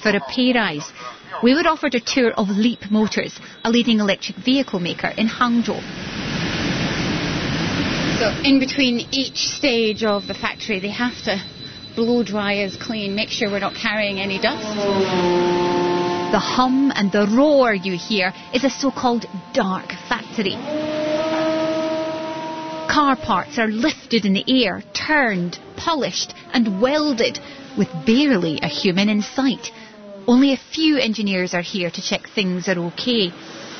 for a pay rise. We were offered a tour of Leap Motors, a leading electric vehicle maker in Hangzhou. So in between each stage of the factory, they have to blow dry us clean, make sure we're not carrying any dust. The hum and the roar you hear is a so-called dark factory. Car parts are lifted in the air, turned, polished and welded with barely a human in sight. Only a few engineers are here to check things are okay.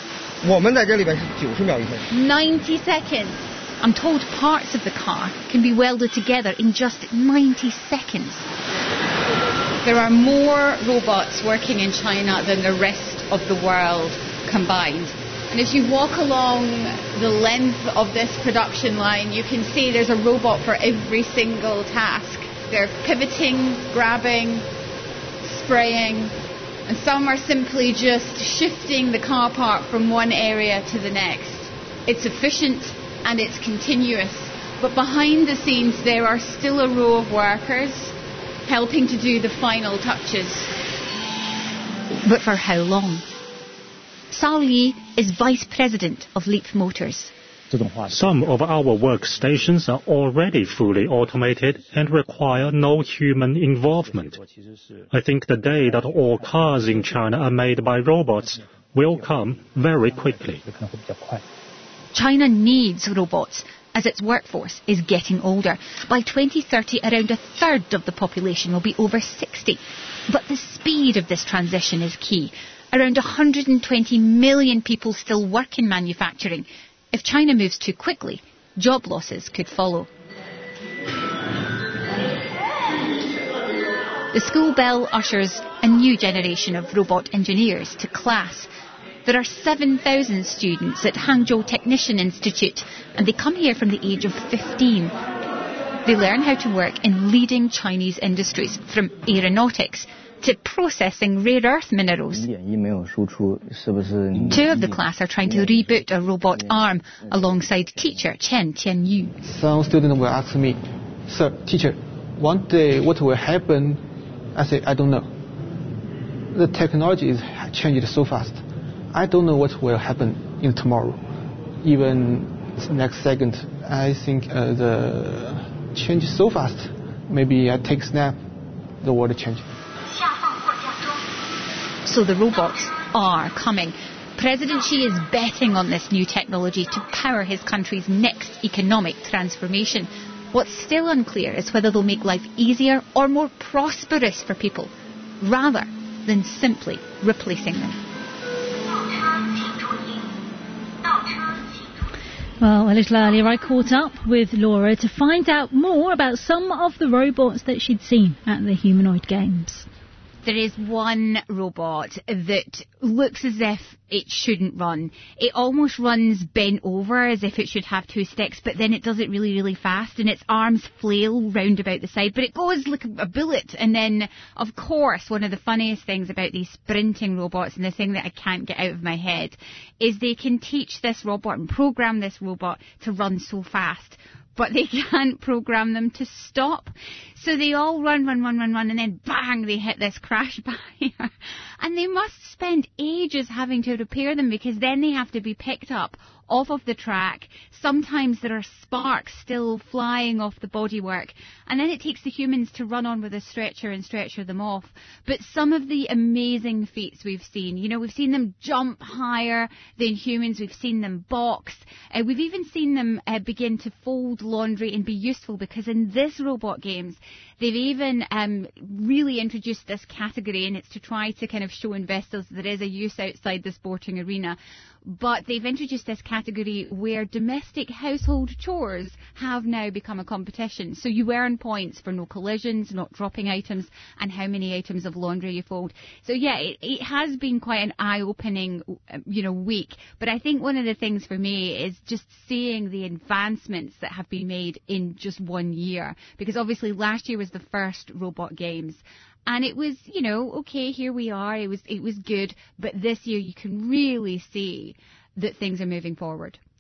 90 seconds. I'm told parts of the car can be welded together in just 90 seconds. There are more robots working in China than the rest of the world combined. And as you walk along the length of this production line, you can see there's a robot for every single task. They're pivoting, grabbing, spraying, and some are simply just shifting the car part from one area to the next. It's efficient and it's continuous, but behind the scenes there are still a row of workers helping to do the final touches. But for how long? Sao Li is Vice President of Leap Motors. Some of our workstations are already fully automated and require no human involvement. I think the day that all cars in China are made by robots will come very quickly. China needs robots as its workforce is getting older. By 2030, around a third of the population will be over 60. But the speed of this transition is key. Around 120 million people still work in manufacturing. If China moves too quickly, job losses could follow. The school bell ushers a new generation of robot engineers to class. There are 7,000 students at Hangzhou Technician Institute, and they come here from the age of 15. They learn how to work in leading Chinese industries, from aeronautics to processing rare earth minerals. 2 of the class are trying to reboot a robot arm alongside teacher Chen Tianyu. Some students will ask me, "Sir, teacher, one day what will happen?" I say, "I don't know. The technology is changing so fast. I don't know what will happen in tomorrow. Even next second, I think the change is so fast. Maybe I take a snap, the world changes." So the robots are coming. President Xi is betting on this new technology to power his country's next economic transformation. What's still unclear is whether they'll make life easier or more prosperous for people, rather than simply replacing them. Well, a little earlier I caught up with Laura to find out more about some of the robots that she'd seen at the Humanoid Games. There is one robot that looks as if it shouldn't run. It almost runs bent over as if it should have 2 sticks, but then it does it really, really fast, and its arms flail round about the side, but it goes like a bullet. And then, of course, one of the funniest things about these sprinting robots, and the thing that I can't get out of my head, is they can teach this robot and program this robot to run so fast, but they can't program them to stop. So they all run, and then bang, they hit this crash barrier. And they must spend ages having to repair them, because then they have to be picked up off of the track. Sometimes there are sparks still flying off the bodywork. And then it takes the humans to run on with a stretcher and stretcher them off. But some of the amazing feats we've seen, we've seen them jump higher than humans. We've seen them box. We've even seen them begin to fold laundry and be useful, because in this robot games, they've even really introduced this category, and it's to try to kind of show investors there is a use outside the sporting arena. But they've introduced this category where domestic household chores have now become a competition. So you earn points for no collisions, not dropping items, and how many items of laundry you fold. So yeah, it has been quite an eye-opening, week. But I think one of the things for me is just seeing the advancements that have been made in just 1 year. Because obviously last year was the first Robot Games. And it was, okay, here we are. It was good. But this year you can really see that things are moving forward.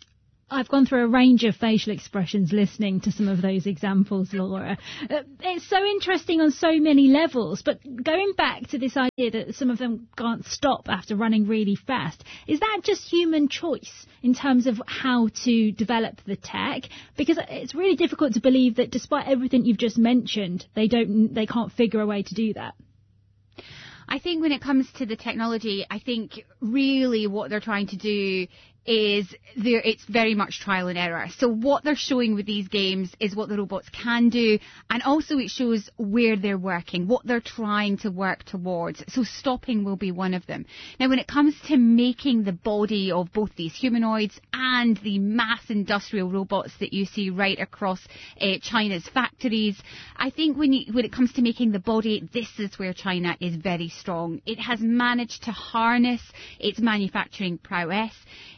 I've gone through a range of facial expressions listening to some of those examples, Laura. It's so interesting on so many levels, but going back to this idea that some of them can't stop after running really fast, is that just human choice in terms of how to develop the tech? Because it's really difficult to believe that despite everything you've just mentioned, they can't figure a way to do that. I think when it comes to the technology, I think really what they're trying to do is it's very much trial and error. So what they're showing with these games is what the robots can do, and also it shows where they're working, what they're trying to work towards. So stopping will be one of them. Now, when it comes to making the body of both these humanoids and the mass industrial robots that you see right across China's factories, I think when it comes to making the body, this is where China is very strong. It has managed to harness its manufacturing prowess.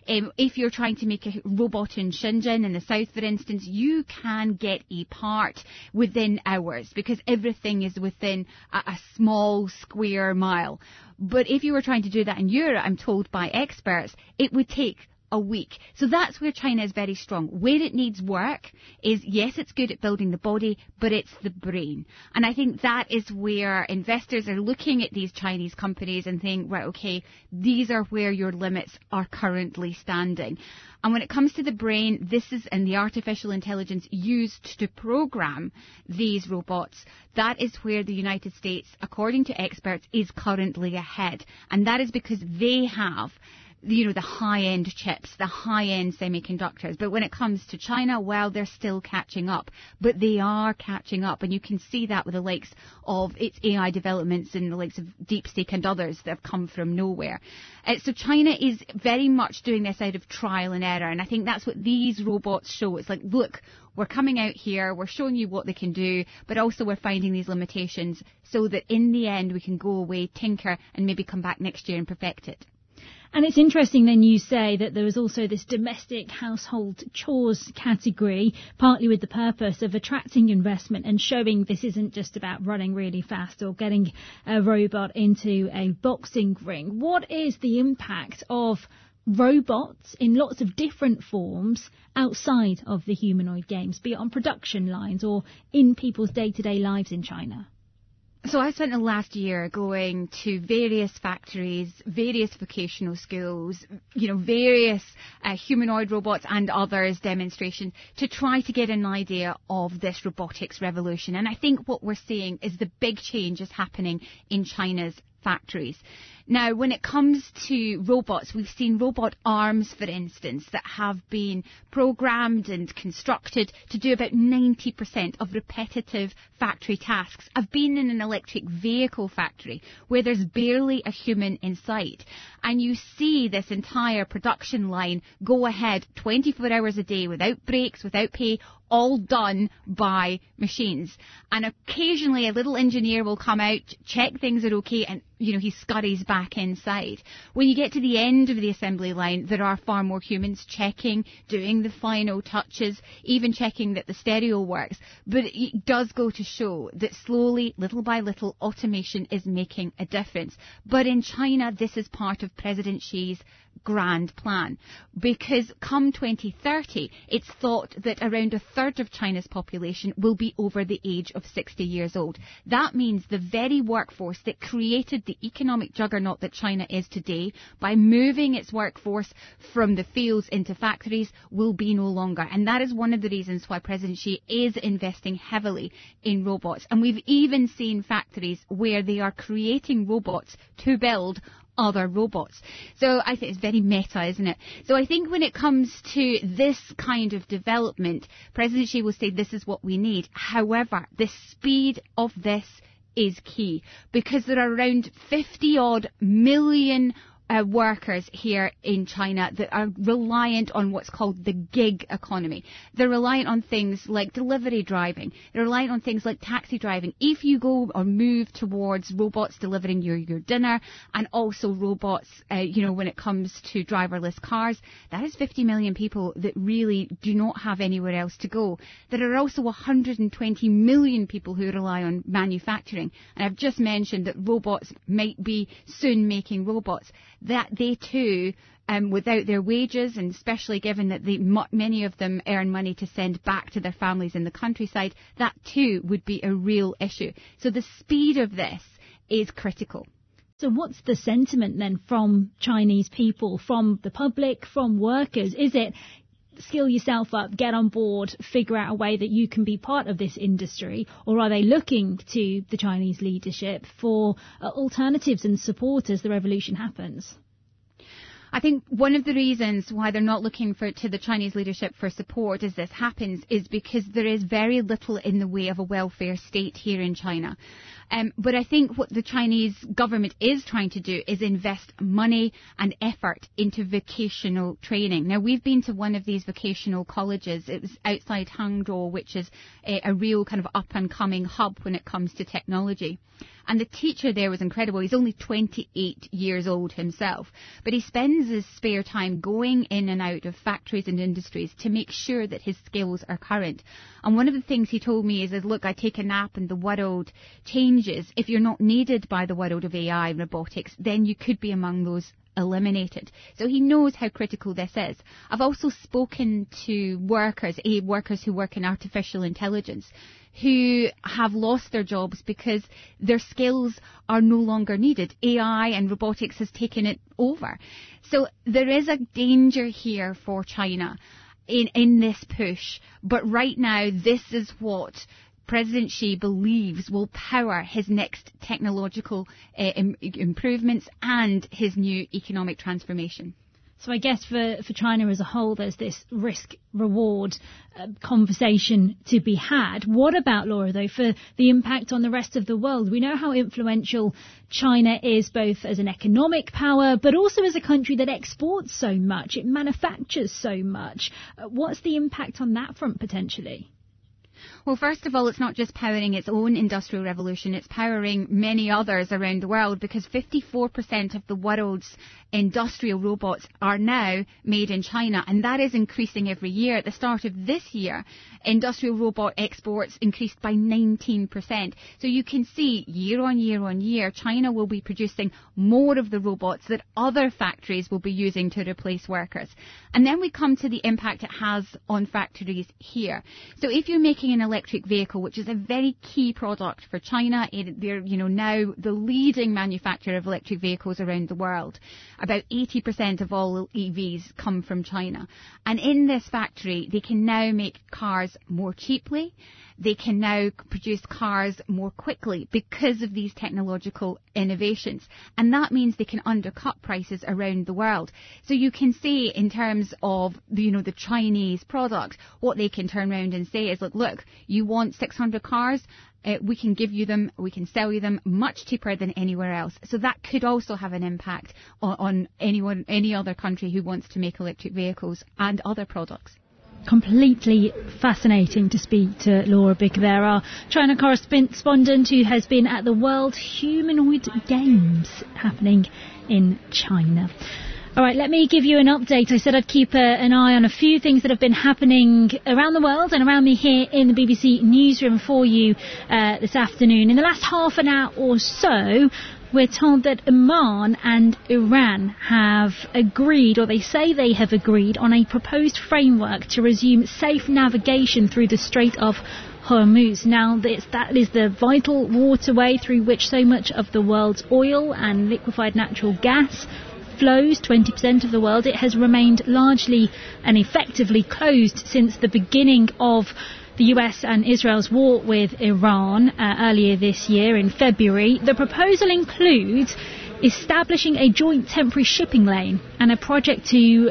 If you're trying to make a robot in Shenzhen in the south, for instance, you can get a part within hours because everything is within a small square mile. But if you were trying to do that in Europe, I'm told by experts, it would take a week. So that's where China is very strong. Where it needs work is, yes, it's good at building the body, but it's the brain. And I think that is where investors are looking at these Chinese companies and think, right, okay, these are where your limits are currently standing. And when it comes to the brain, and the artificial intelligence used to program these robots, that is where the United States, according to experts, is currently ahead. And that is because they have the high-end chips, the high-end semiconductors. But when it comes to China, well, they're still catching up. But they are catching up, and you can see that with the likes of its AI developments and the likes of DeepSeek and others that have come from nowhere. So China is very much doing this out of trial and error, and I think that's what these robots show. It's like, look, we're coming out here, we're showing you what they can do, but also we're finding these limitations so that in the end we can go away, tinker, and maybe come back next year and perfect it. And it's interesting then you say that there is also this domestic household chores category, partly with the purpose of attracting investment and showing this isn't just about running really fast or getting a robot into a boxing ring. What is the impact of robots in lots of different forms outside of the humanoid games, be it on production lines or in people's day-to-day lives in China? So I spent the last year going to various factories, various vocational schools, various humanoid robots and others demonstrations to try to get an idea of this robotics revolution. And I think what we're seeing is the big change is happening in China's factories. Now, when it comes to robots, we've seen robot arms, for instance, that have been programmed and constructed to do about 90% of repetitive factory tasks. I've been in an electric vehicle factory where there's barely a human in sight, and you see this entire production line go ahead 24 hours a day without breaks, without pay, all done by machines. And occasionally a little engineer will come out, check things are okay, and he scurries back inside. When you get to the end of the assembly line, there are far more humans checking, doing the final touches, even checking that the stereo works. But it does go to show that slowly, little by little, automation is making a difference. But in China, this is part of President Xi's grand plan, because come 2030 it's thought that around a third of China's population will be over the age of 60 years old. That means the very workforce that created the economic juggernaut that China is today, by moving its workforce from the fields into factories, will be no longer. And that is one of the reasons why President Xi is investing heavily in robots. And we've even seen factories where they are creating robots to build other robots. So I think it's very meta, isn't it? So I think when it comes to this kind of development, President Xi will say this is what we need. However, the speed of this is key, because there are around 50-odd million workers here in China that are reliant on what's called the gig economy. They're reliant on things like delivery driving. They're reliant on things like taxi driving. If you go or move towards robots delivering your dinner, and also robots, when it comes to driverless cars, that is 50 million people that really do not have anywhere else to go. There are also 120 million people who rely on manufacturing. And I've just mentioned that robots might be soon making robots. that they too, without their wages, and especially given that many of them earn money to send back to their families in the countryside, that too would be a real issue. So the speed of this is critical. So what's the sentiment then from Chinese people, from the public, from workers? Is it skill yourself up, get on board, figure out a way that you can be part of this industry? Or are they looking to the Chinese leadership for alternatives and support as the revolution happens? I think one of the reasons why they're not looking to the Chinese leadership for support as this happens is because there is very little in the way of a welfare state here in China. But I think what the Chinese government is trying to do is invest money and effort into vocational training. Now, we've been to one of these vocational colleges. It was outside Hangzhou, which is a real kind of up-and-coming hub when it comes to technology. And the teacher there was incredible. He's only 28 years old himself, but he spends his spare time going in and out of factories and industries to make sure that his skills are current. And one of the things he told me is, look, I take a nap and the world changes. If you're not needed by the world of AI and robotics, then you could be among those eliminated. So he knows how critical this is. I've also spoken to workers who work in artificial intelligence, who have lost their jobs because their skills are no longer needed. AI and robotics has taken it over. So there is a danger here for China in this push. But right now, this is what President Xi believes will power his next technological improvements and his new economic transformation. So I guess for China as a whole, there's this risk-reward conversation to be had. What about, Laura, though, for the impact on the rest of the world? We know how influential China is, both as an economic power, but also as a country that exports so much. It manufactures so much. What's the impact on that front, potentially? Well, first of all, it's not just powering its own industrial revolution, it's powering many others around the world, because 54% of the world's industrial robots are now made in China, and that is increasing every year. At the start of this year, industrial robot exports increased by 19%. So you can see year on year, China will be producing more of the robots that other factories will be using to replace workers. And then we come to the impact it has on factories here. So if you're making an electric vehicle, which is a very key product for China, they're now the leading manufacturer of electric vehicles around the world. About 80% of all EVs come from China. And in this factory, they can now make cars more cheaply. They can now produce cars more quickly because of these technological innovations. And that means they can undercut prices around the world. So you can see in terms of the Chinese product, what they can turn around and say is, look, you want 600 cars? We can give you them, we can sell you them much cheaper than anywhere else. So that could also have an impact on any other country who wants to make electric vehicles and other products. Completely fascinating to speak to Laura Biggar there, our China correspondent who has been at the World Humanoid Games happening in China. All right, let me give you an update. I said I'd keep an eye on a few things that have been happening around the world and around me here in the BBC newsroom for you this afternoon. In the last half an hour or so, we're told that Oman and Iran have agreed, or they say they have agreed, on a proposed framework to resume safe navigation through the Strait of Hormuz. Now, that is the vital waterway through which so much of the world's oil and liquefied natural gas flows, 20% of the world. It has remained largely and effectively closed since the beginning of the US and Israel's war with Iran earlier this year in February. The proposal includes establishing a joint temporary shipping lane and a project to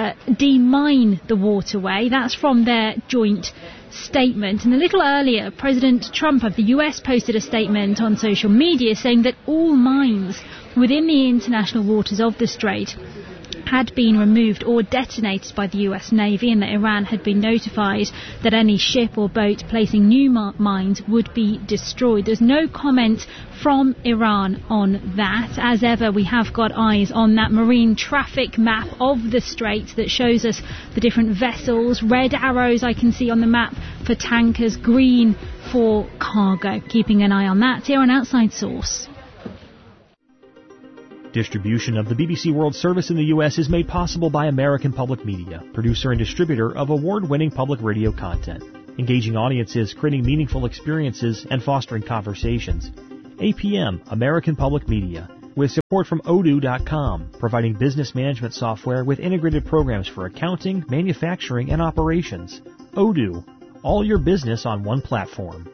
demine the waterway. That's from their joint statement. And a little earlier, President Trump of the US posted a statement on social media saying that all mines within the international waters of the Strait had been removed or detonated by the US Navy, and that Iran had been notified that any ship or boat placing new mines would be destroyed. There's no comment from Iran on that. As ever, we have got eyes on that marine traffic map of the Strait that shows us the different vessels. Red arrows I can see on the map for tankers, green for cargo. Keeping an eye on that here on Outside Source. Distribution of the BBC World Service in the U.S. is made possible by American Public Media, producer and distributor of award-winning public radio content, engaging audiences, creating meaningful experiences, and fostering conversations. APM, American Public Media, with support from Odoo.com, providing business management software with integrated programs for accounting, manufacturing, and operations. Odoo, all your business on one platform.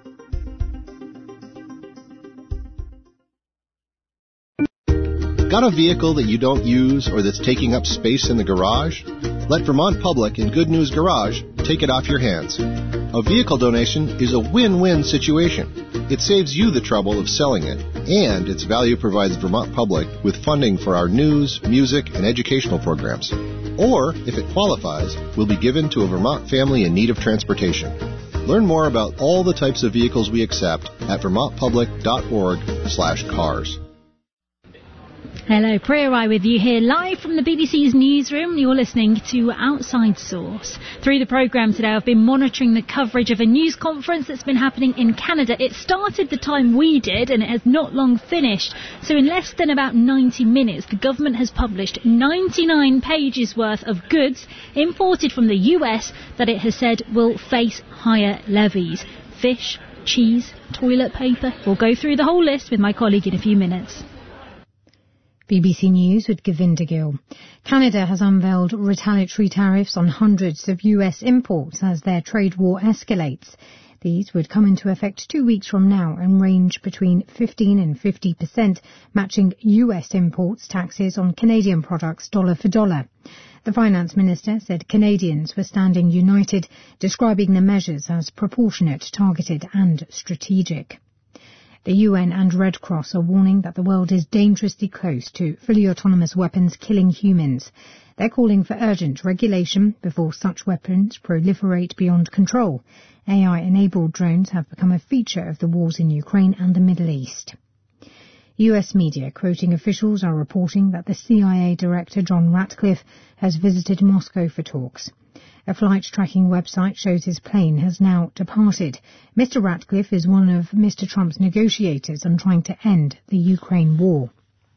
Got a vehicle that you don't use or that's taking up space in the garage? Let Vermont Public and Good News Garage take it off your hands. A vehicle donation is a win-win situation. It saves you the trouble of selling it, and its value provides Vermont Public with funding for our news, music, and educational programs. Or, if it qualifies, will be given to a Vermont family in need of transportation. Learn more about all the types of vehicles we accept at vermontpublic.org/cars. Hello, Priya Rai with you here live from the BBC's newsroom. You're listening to Outside Source. Through the programme today, I've been monitoring the coverage of a news conference that's been happening in Canada. It started the time we did and it has not long finished. So in less than about 90 minutes, the government has published 99 pages worth of goods imported from the US that it has said will face higher levies. Fish, cheese, toilet paper. We'll go through the whole list with my colleague in a few minutes. BBC News with Govinda Gill. Canada has unveiled retaliatory tariffs on hundreds of US imports as their trade war escalates. These would come into effect 2 weeks from now and range between 15 and 50%, matching US imports taxes on Canadian products dollar for dollar. The Finance Minister said Canadians were standing united, describing the measures as proportionate, targeted and strategic. The UN and Red Cross are warning that the world is dangerously close to fully autonomous weapons killing humans. They're calling for urgent regulation before such weapons proliferate beyond control. AI-enabled drones have become a feature of the wars in Ukraine and the Middle East. US media, quoting officials, are reporting that the CIA Director John Ratcliffe has visited Moscow for talks. A flight tracking website shows his plane has now departed. Mr. Ratcliffe is one of Mr. Trump's negotiators on trying to end the Ukraine war.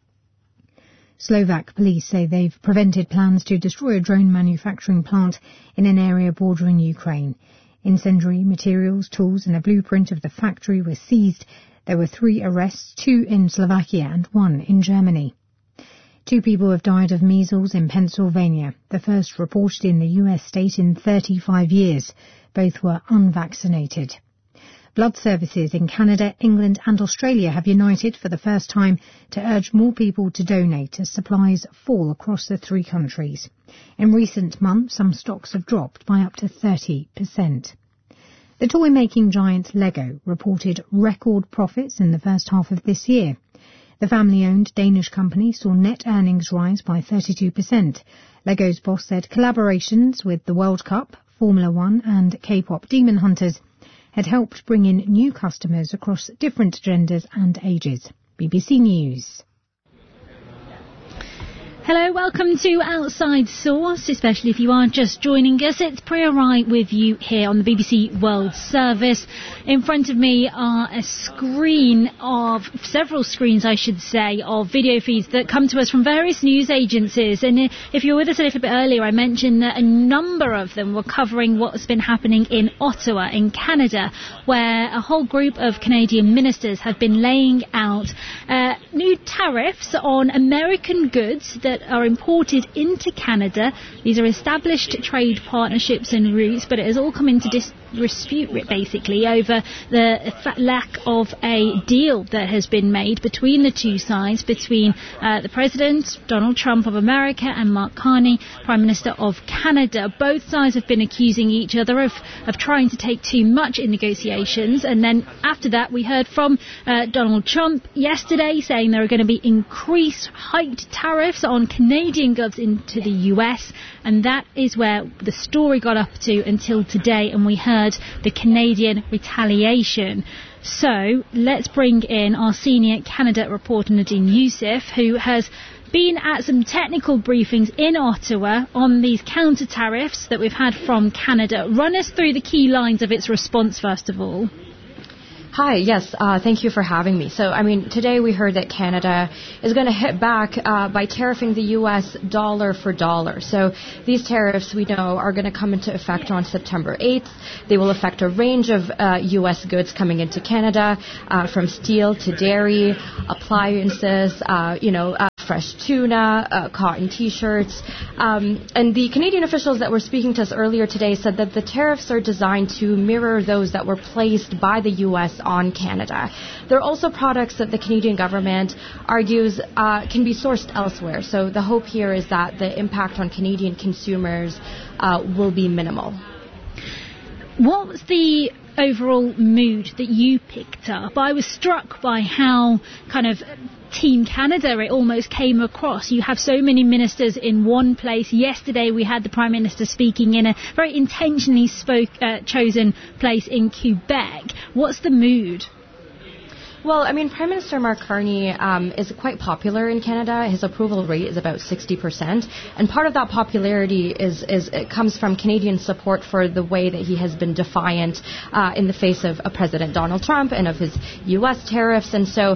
Slovak police say they've prevented plans to destroy a drone manufacturing plant in an area bordering Ukraine. Incendiary materials, tools and a blueprint of the factory were seized. There were 3 arrests, 2 in Slovakia and 1 in Germany. 2 people have died of measles in Pennsylvania, the first reported in the US state in 35 years. Both were unvaccinated. Blood services in Canada, England and Australia have united for the first time to urge more people to donate as supplies fall across the 3 countries. In recent months, some stocks have dropped by up to 30%. The toy-making giant Lego reported record profits in the first half of this year. The family-owned Danish company saw net earnings rise by 32%. Lego's boss said collaborations with the World Cup, Formula One and K-pop Demon Hunters had helped bring in new customers across different genders and ages. BBC News. Hello, welcome to Outside Source, especially if you are just joining us. It's Priya Rai with you here on the BBC World Service. In front of me are several screens, I should say, of video feeds that come to us from various news agencies. And if you were with us a little bit earlier, I mentioned that a number of them were covering what's been happening in Ottawa, in Canada, where a whole group of Canadian ministers have been laying out new tariffs on American goods that are imported into Canada. These are established trade partnerships and routes, but it has all come into dispute basically over the lack of a deal that has been made between the two sides, between the President, Donald Trump of America, and Mark Carney, Prime Minister of Canada. Both sides have been accusing each other of trying to take too much in negotiations, and then after that we heard from Donald Trump yesterday saying there are going to be increased hiked tariffs on Canadian goods into the US, and that is where the story got up to until today, and we heard the Canadian retaliation. So let's bring in our senior Canada reporter Nadine Youssef, who has been at some technical briefings in Ottawa on these counter tariffs that we've had from Canada. Run us through the key lines of its response first of all. Hi, yes, thank you for having me. So, today we heard that Canada is going to hit back by tariffing the U.S. dollar for dollar. So these tariffs, we know, are going to come into effect on September 8th. They will affect a range of U.S. goods coming into Canada, from steel to dairy, appliances, fresh tuna, cotton T-shirts. And the Canadian officials that were speaking to us earlier today said that the tariffs are designed to mirror those that were placed by the U.S. on Canada. There are also products that the Canadian government argues can be sourced elsewhere. So the hope here is that the impact on Canadian consumers will be minimal. What was the overall mood that you picked up? I was struck by how kind of Team Canada it almost came across. You have so many ministers in one place. Yesterday we had the Prime Minister speaking in a very intentionally chosen place in Quebec. What's the mood? Well, Prime Minister Mark Carney is quite popular in Canada. His approval rate is about 60%. And part of that popularity it comes from Canadian support for the way that he has been defiant in the face of President Donald Trump and of his U.S. tariffs. And so,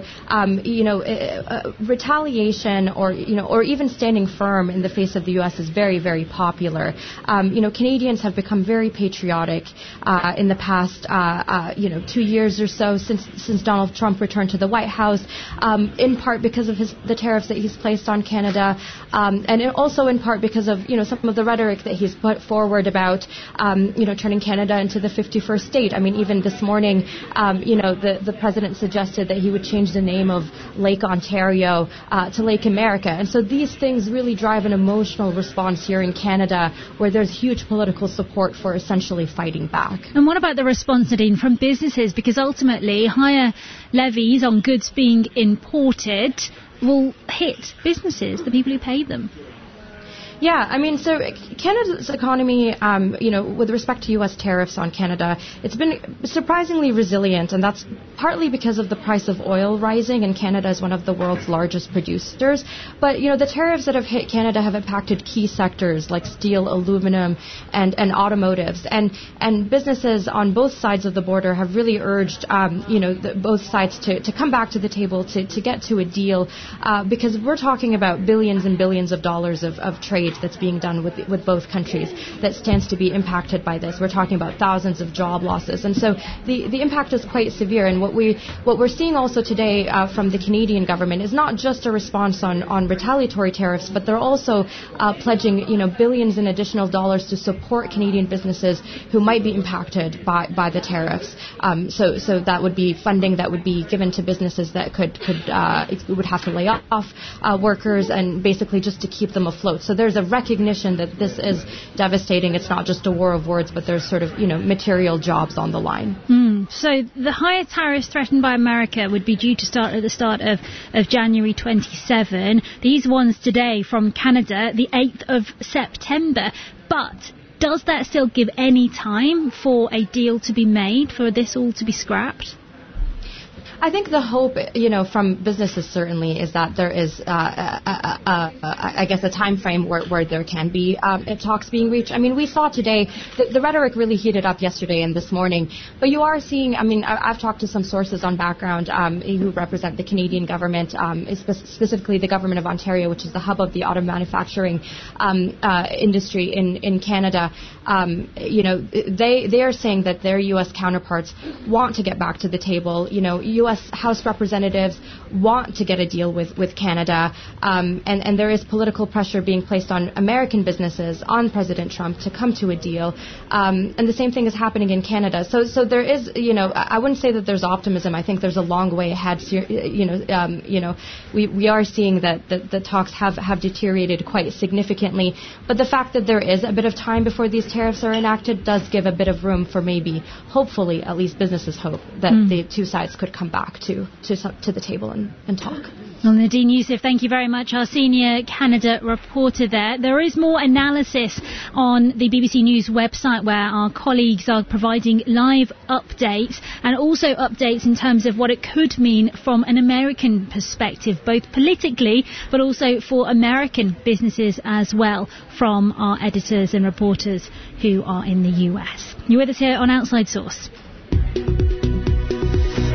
retaliation or even standing firm in the face of the U.S. is very, very popular. Canadians have become very patriotic in the past, 2 years or so since Donald Trump returned to the White House, in part because of the tariffs that he's placed on Canada, and also in part because of some of the rhetoric that he's put forward about turning Canada into the 51st state. Even this morning, the president suggested that he would change the name of Lake Ontario to Lake America, and so these things really drive an emotional response here in Canada, where there's huge political support for essentially fighting back. And what about the response, Nadine, from businesses? Because ultimately, higher levies on goods being imported will hit businesses, the people who pay them. Yeah, so Canada's economy, with respect to U.S. tariffs on Canada, it's been surprisingly resilient, and that's partly because of the price of oil rising, and Canada is one of the world's largest producers. But, the tariffs that have hit Canada have impacted key sectors like steel, aluminum, and automotives. And businesses on both sides of the border have really urged, both sides to come back to the table to get to a deal, because we're talking about billions and billions of dollars of trade that's being done with both countries that stands to be impacted by this. We're talking about thousands of job losses, and so the impact is quite severe. And what we're seeing also today from the Canadian government is not just a response on retaliatory tariffs, but they're also pledging billions in additional dollars to support Canadian businesses who might be impacted by the tariffs. So that would be funding that would be given to businesses that would have to lay off workers, and basically just to keep them afloat. So there's a recognition that this is devastating. It's not just a war of words, but there's sort of, material jobs on the line. So the higher tariffs threatened by America would be due to start at the start of January 27. These ones today from Canada, the 8th of September. But does that still give any time for a deal to be made, for this all to be scrapped? I think the hope, from businesses certainly is that there is, I guess, a time frame where there can be talks being reached. We saw today the rhetoric really heated up yesterday and this morning, but you are seeing. I've talked to some sources on background who represent the Canadian government, specifically the government of Ontario, which is the hub of the auto manufacturing industry in Canada. They are saying that their U.S. counterparts want to get back to the table. U.S. House representatives want to get a deal with Canada, and there is political pressure being placed on American businesses, on President Trump, to come to a deal. And the same thing is happening in Canada. So there is, I wouldn't say that there's optimism. I think there's a long way ahead. We are seeing that the talks have deteriorated quite significantly. But the fact that there is a bit of time before these tariffs are enacted does give a bit of room for hopefully, at least businesses hope that the two sides could come back to the table and talk. Well, Nadine Youssef, thank you very much, our senior Canada reporter there. There is more analysis on the BBC News website where our colleagues are providing live updates and also updates in terms of what it could mean from an American perspective, both politically but also for American businesses as well, from our editors and reporters who are in the US. You're with us here on Outside Source.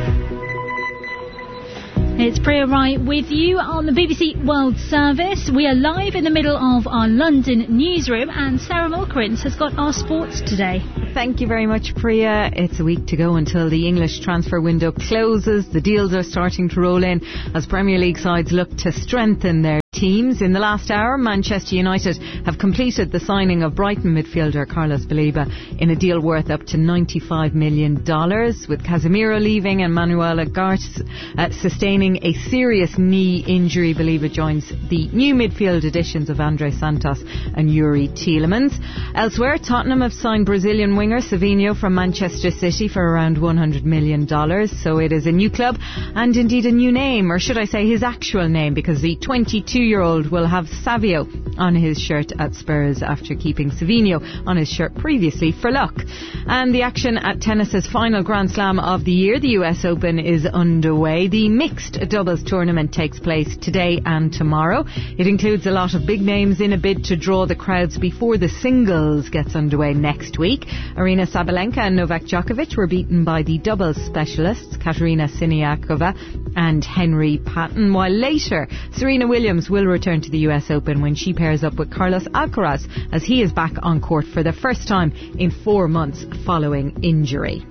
It's Priya Rai with you on the BBC World Service. We are live in the middle of our London newsroom, and Sarah Mulkerins has got our sports today. Thank you very much, Priya. It's a week to go until the English transfer window closes. The deals are starting to roll in as Premier League sides look to strengthen their teams. In the last hour, Manchester United have completed the signing of Brighton midfielder Carlos Baleba in a deal worth up to $95 million, with Casemiro leaving and Manuel Ugarte sustaining a serious knee injury. Baleba joins the new midfield additions of Andre Santos and Yuri Tielemans. Elsewhere, Tottenham have signed Brazilian winger Savinho from Manchester City for around $100 million. So it is a new club and indeed a new name, or should I say his actual name, because the 22-year-old will have Savio on his shirt at Spurs after keeping Savinho on his shirt previously for luck. And the action at tennis's final Grand Slam of the year, the US Open, is underway. The mixed doubles tournament takes place today and tomorrow. It includes a lot of big names in a bid to draw the crowds before the singles gets underway next week. Aryna Sabalenka and Novak Djokovic were beaten by the doubles specialists Katerina Siniakova and Henry Patton, while later Serena Williams will return to the US Open when she pairs up with Carlos Alcaraz as he is back on court for the first time in 4 months following injury.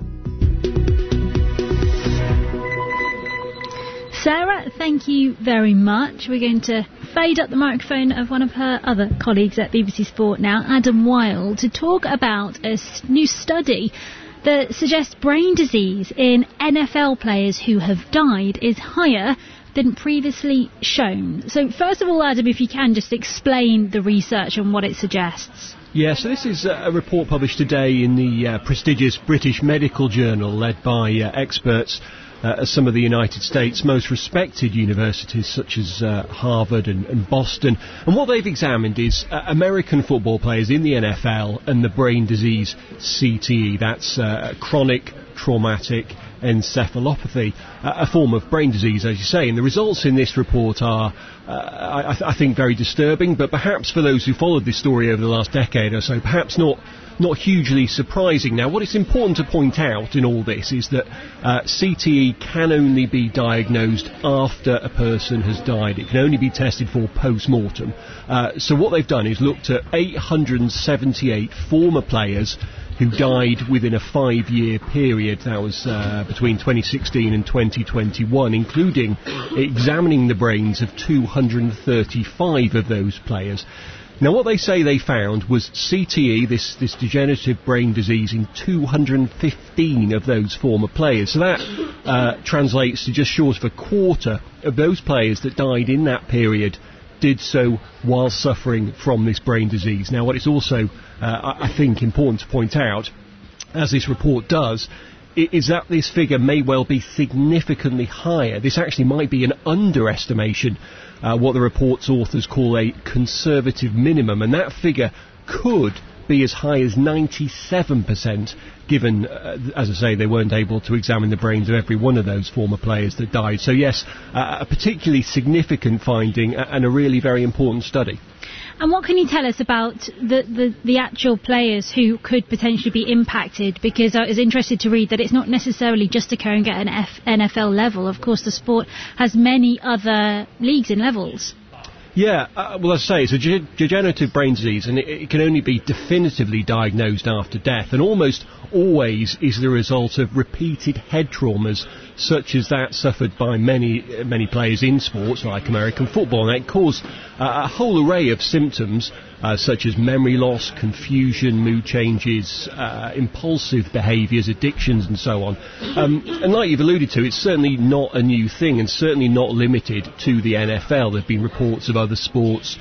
Sarah, thank you very much. We're going to fade up the microphone of one of her other colleagues at BBC Sport now, Adam Wilde, to talk about a new study that suggests brain disease in NFL players who have died is higher than previously shown. So first of all, Adam, if you can just explain the research and what it suggests. Yeah, so this is a report published today in the prestigious British Medical Journal, led by experts at some of the United States' most respected universities, such as Harvard and Boston. And what they've examined is American football players in the NFL and the brain disease CTE. That's chronic traumatic encephalopathy, a form of brain disease, as you say. And the results in this report are, I think, very disturbing, but perhaps for those who followed this story over the last decade or so, perhaps not hugely surprising. Now, what is important to point out in all this is that CTE can only be diagnosed after a person has died. It can only be tested for post-mortem. So what they've done is looked at 878 former players who died within a 5-year period. That was between 2016 and 2021, including examining the brains of 235 of those players. Now, what they say they found was CTE, this degenerative brain disease, in 215 of those former players. So that translates to just short of a quarter of those players that died in that period did so while suffering from this brain disease. Now, what is also, I think, important to point out, as this report does, is that this figure may well be significantly higher. This actually might be an underestimation, what the report's authors call a conservative minimum, and that figure could be as high as 97%, given, as I say, they weren't able to examine the brains of every one of those former players that died. So yes, a particularly significant finding and a really very important study. And what can you tell us about the actual players who could potentially be impacted? Because I was interested to read that it's not necessarily just occurring at an NFL level. Of course, the sport has many other leagues and levels. Yeah, well, as I say, it's a degenerative brain disease, and it can only be definitively diagnosed after death, and almost always is the result of repeated head traumas, such as that suffered by many players in sports like American football. And it caused a whole array of symptoms, such as memory loss, confusion, mood changes, impulsive behaviours, addictions, and so on. And like you've alluded to, it's certainly not a new thing, and certainly not limited to the NFL. There have been reports of other sports,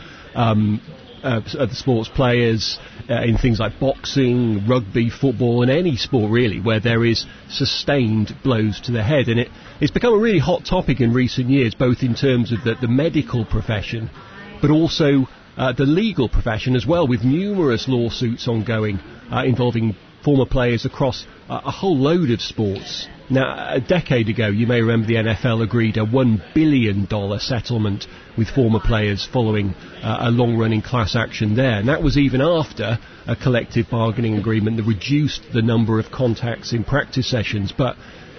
other sports players in things like boxing, rugby, football, and any sport really where there is sustained blows to the head. And it's become a really hot topic in recent years, both in terms of the medical profession, but also the legal profession as well, with numerous lawsuits ongoing involving former players across a whole load of sports. Now, a decade ago, you may remember the NFL agreed a $1 billion settlement with former players following a long-running class action there. And that was even after a collective bargaining agreement that reduced the number of contacts in practice sessions. But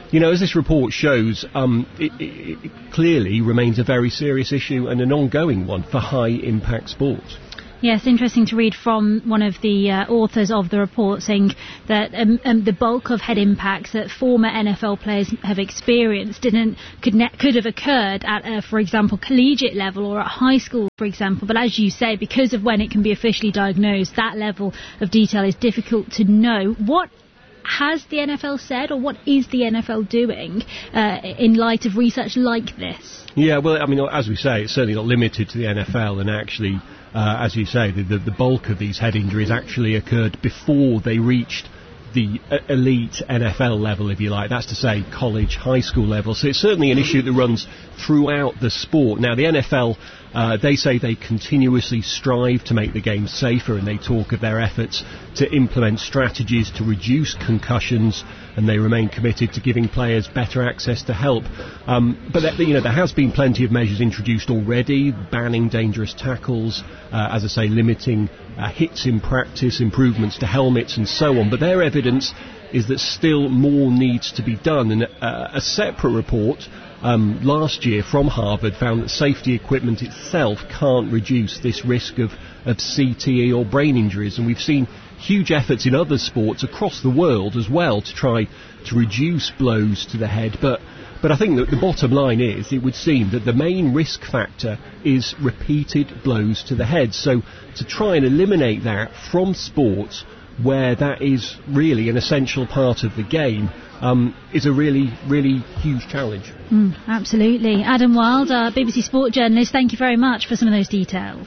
as this report shows, it clearly remains a very serious issue and an ongoing one for high-impact sports. Yes, interesting to read from one of the authors of the report saying that the bulk of head impacts that former NFL players have experienced could have occurred at, for example, collegiate level or at high school, for example. But as you say, because of when it can be officially diagnosed, that level of detail is difficult to know. What has the NFL said, or what is the NFL doing in light of research like this? Yeah, well, I mean, as we say, it's certainly not limited to the NFL, and actually, as you say, the bulk of these head injuries actually occurred before they reached the elite NFL level, if you like. That's to say, college, high school level. So it's certainly an issue that runs throughout the sport. Now, the NFL, they say they continuously strive to make the game safer, and they talk of their efforts to implement strategies to reduce concussions, and they remain committed to giving players better access to help. But there has been plenty of measures introduced already, banning dangerous tackles, as I say, limiting hits in practice, improvements to helmets and so on. But their evidence is that still more needs to be done. And a separate report last year from Harvard found that safety equipment itself can't reduce this risk of CTE or brain injuries. And we've seen huge efforts in other sports across the world as well to try to reduce blows to the head. But I think that the bottom line is, it would seem that the main risk factor is repeated blows to the head. So to try and eliminate that from sports where that is really an essential part of the game is a really, really huge challenge. Absolutely. Adam Wild, our BBC Sport journalist, thank you very much for some of those details.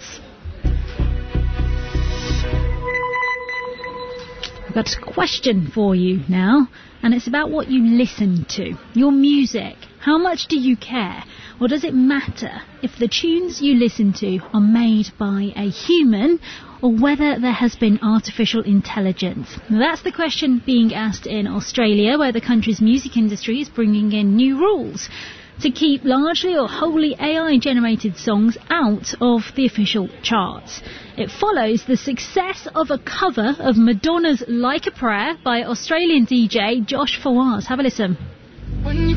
I've got a question for you now, and it's about what you listen to. Your music. How much do you care? Or does it matter if the tunes you listen to are made by a human or whether there has been artificial intelligence? Now, that's the question being asked in Australia, where the country's music industry is bringing in new rules to keep largely or wholly AI-generated songs out of the official charts. It follows the success of a cover of Madonna's Like a Prayer by Australian DJ Josh Fawaz. Have a listen.